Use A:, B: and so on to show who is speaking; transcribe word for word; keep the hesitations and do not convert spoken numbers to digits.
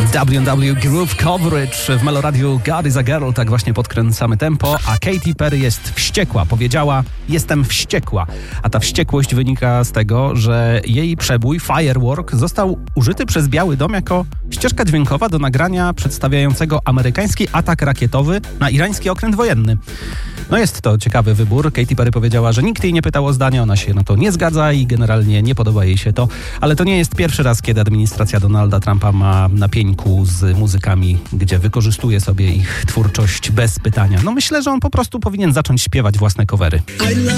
A: W and W Groove Coverage w Meloradiu God is a Girl, tak właśnie podkręcamy tempo, a Katy Perry jest wściekła. Powiedziała, jestem wściekła. A ta wściekłość wynika z tego, że jej przebój Firework został użyty przez Biały Dom jako ścieżka dźwiękowa do nagrania przedstawiającego amerykański atak rakietowy na irański okręt wojenny. No jest to ciekawy wybór. Katy Perry powiedziała, że nikt jej nie pytał o zdanie, ona się na to nie zgadza i generalnie nie podoba jej się to. Ale to nie jest pierwszy raz, kiedy administracja Donalda Trumpa ma na pieńku z muzykami, gdzie wykorzystuje sobie ich twórczość bez pytania. No myślę, że on po prostu powinien zacząć śpiewać własne covery.